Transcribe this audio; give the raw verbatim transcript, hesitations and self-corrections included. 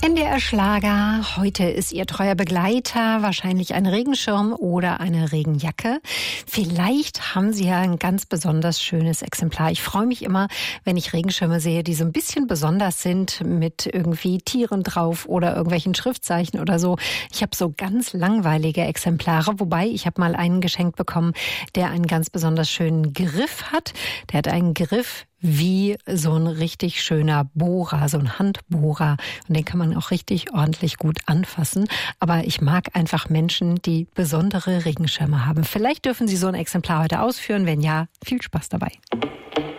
N D R Schlager. Heute ist Ihr treuer Begleiter wahrscheinlich ein Regenschirm oder eine Regenjacke. Vielleicht haben Sie ja ein ganz besonders schönes Exemplar. Ich freue mich immer, wenn ich Regenschirme sehe, die so ein bisschen besonders sind mit irgendwie Tieren drauf oder irgendwelchen Schriftzeichen oder so. Ich habe so ganz langweilige Exemplare, wobei ich habe mal einen geschenkt bekommen, der einen ganz besonders schönen Griff hat. Der hat einen Griff wie so ein richtig schöner Bohrer, so ein Handbohrer. Und den kann man auch richtig ordentlich gut anfassen. Aber ich mag einfach Menschen, die besondere Regenschirme haben. Vielleicht dürfen Sie so ein Exemplar heute ausführen. Wenn ja, viel Spaß dabei.